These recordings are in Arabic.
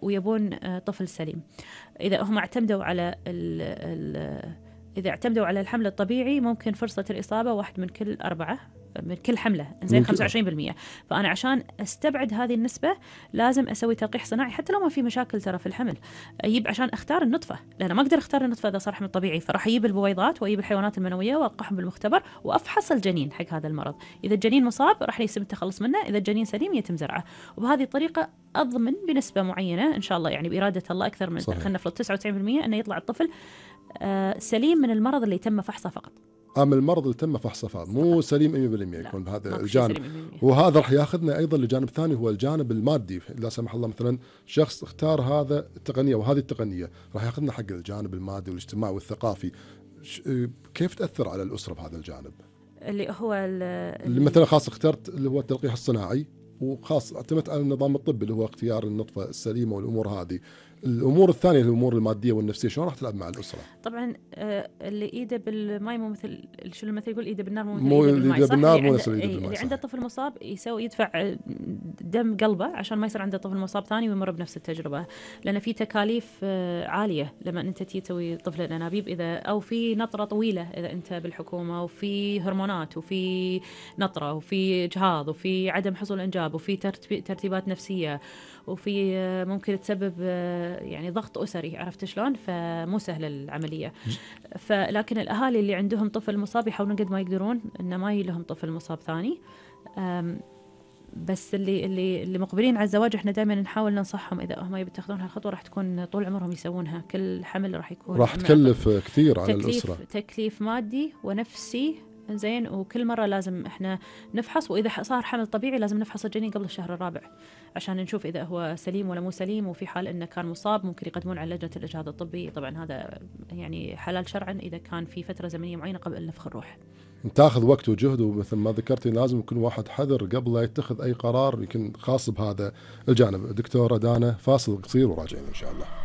ويبون طفل سليم. إذا هم اعتمدوا على إذا اعتمدوا على الحمل الطبيعي ممكن فرصة الإصابة 1 من كل 4 من كل حملة، زين 25%. فأنا عشان أستبعد هذه النسبة لازم أسوي تلقيح صناعي حتى لو ما في مشاكل ترى في الحمل. أجيب عشان أختار النطفة، لأن ما أقدر أختار النطفة إذا صار حمل طبيعي، فراح أجيب البويضات وأجيب الحيوانات المنوية وألقحهم بالمختبر وأفحص الجنين حق هذا المرض. إذا الجنين مصاب راح يتم التخلص منه، إذا الجنين سليم يتم زرعه. وبهذه الطريقة أضمن بنسبة معينة إن شاء الله، يعني بإرادة الله أكثر من خلينا نفرض 99% أنه يطلع الطفل سليم من المرض اللي تم فحصه فقط. من المرض اللي تم فحصه فقط، مو سليم 100% يكون بهذا الجانب. وهذا راح ياخذنا ايضا لجانب ثاني، هو الجانب المادي. لا سمح الله مثلا شخص اختار هذا التقنيه وهذه التقنيه، راح ياخذنا حق الجانب المادي والاجتماعي والثقافي. كيف تاثر على الاسره بهذا الجانب؟ اللي هو اللي مثلا خاص اخترت اللي هو التلقيح الصناعي، وخاص اعتمدت على النظام الطبي اللي هو اختيار النطفه السليمه والامور هذه. الامور الثانيه الامور الماديه والنفسيه شلون راح تلعب مع الاسره؟ طبعا اللي ايده بالماء مو مثل شو المثل يقول ايده بالنار مو مثل ايده بالماء، مو مثل ايده بالماء. اللي عنده طفل مصاب يدفع دم قلبه عشان ما يصير عنده طفل مصاب ثاني ويمر بنفس التجربه، لان في تكاليف عاليه لما انت تسوي طفل الانابيب، اذا او في نطره طويله اذا انت بالحكومه، وفي هرمونات وفي نطره وفي اجهاض وفي عدم حصول انجاب وفي ترتيبات نفسيه وفي ممكن تسبب يعني ضغط أسري، عرفت شلون؟ فمو سهلة العملية. لكن الأهالي اللي عندهم طفل مصاب يحاولون قد ما يقدرون إن ما يلهم طفل مصاب ثاني. بس اللي مقبلين على الزواج احنا دائما نحاول ننصحهم إذا هم يتخذون هالخطوة راح تكون طول عمرهم يسوونها. كل حمل راح يكون راح تكلف كثير على الأسرة، تكليف مادي ونفسي. زين، وكل مرة لازم احنا نفحص، وإذا صار حمل طبيعي لازم نفحص الجنين قبل الشهر الرابع عشان نشوف إذا هو سليم ولا مو سليم، وفي حال إنه كان مصاب ممكن يقدمون على لجنة الإجهاض الطبي. طبعا هذا يعني حلال شرعا إذا كان في فترة زمنية معينة قبل نفخ الروح. تاخذ وقت وجهد، ومثل ما ذكرتي لازم يكون واحد حذر قبل لا يتخذ أي قرار يمكن خاص بهذا الجانب. دكتورة دانا، فاصل قصير وراجعين إن شاء الله.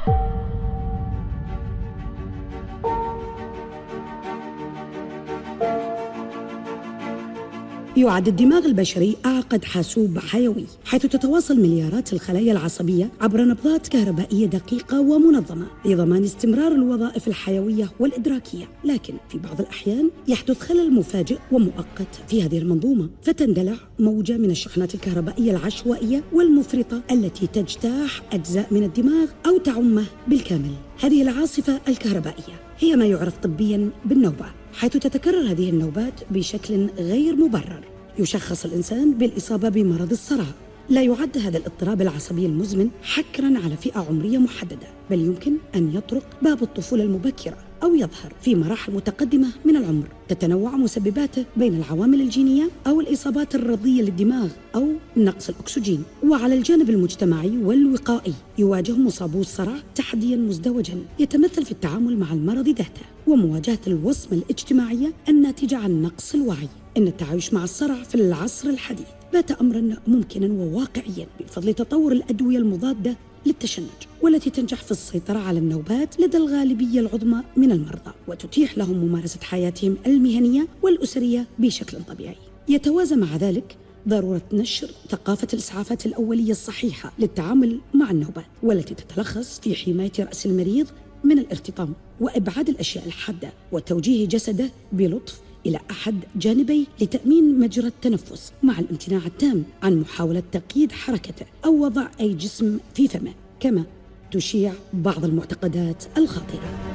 يعد الدماغ البشري أعقد حاسوب حيوي، حيث تتواصل مليارات الخلايا العصبية عبر نبضات كهربائية دقيقة ومنظمة لضمان استمرار الوظائف الحيوية والإدراكية. لكن في بعض الأحيان يحدث خلل مفاجئ ومؤقت في هذه المنظومة، فتندلع موجة من الشحنات الكهربائية العشوائية والمفرطة التي تجتاح أجزاء من الدماغ أو تعمه بالكامل. هذه العاصفة الكهربائية هي ما يعرف طبياً بالنوبة، حيث تتكرر هذه النوبات بشكل غير مبرر. يشخص الإنسان بالإصابة بمرض الصرع. لا يعد هذا الاضطراب العصبي المزمن حكراً على فئة عمرية محددة، بل يمكن أن يطرق باب الطفولة المبكرة أو يظهر في مراحل متقدمة من العمر. تتنوع مسبباته بين العوامل الجينية أو الإصابات الرضية للدماغ أو نقص الأكسجين. وعلى الجانب المجتمعي والوقائي يواجه مصابو الصرع تحدياً مزدوجاً يتمثل في التعامل مع المرض ذاته ومواجهة الوصمة الاجتماعية الناتجة عن نقص الوعي. إن التعايش مع الصرع في العصر الحديث بات أمراً ممكناً وواقعياً بفضل تطور الأدوية المضادة للتشنج، والتي تنجح في السيطرة على النوبات لدى الغالبية العظمى من المرضى، وتتيح لهم ممارسة حياتهم المهنية والأسرية بشكل طبيعي. يتوازى مع ذلك ضرورة نشر ثقافة الإسعافات الأولية الصحيحة للتعامل مع النوبات، والتي تتلخص في حماية رأس المريض من الارتطام وإبعاد الأشياء الحادة وتوجيه جسده بلطف إلى أحد جانبي لتأمين مجرى التنفس، مع الامتناع التام عن محاولة تقييد حركته أو وضع أي جسم في فمه، كما تشيع بعض المعتقدات الخاطئة.